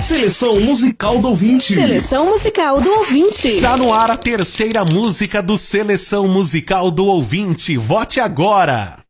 Seleção musical do ouvinte. Seleção musical do ouvinte. Está no ar a terceira música do Seleção Musical do Ouvinte. Vote agora!